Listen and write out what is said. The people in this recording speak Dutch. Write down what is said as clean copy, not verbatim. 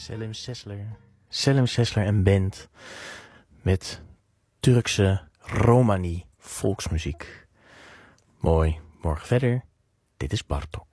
Selim Sesler en band met Turkse Romani volksmuziek. Mooi, morgen verder. Dit is Bartok.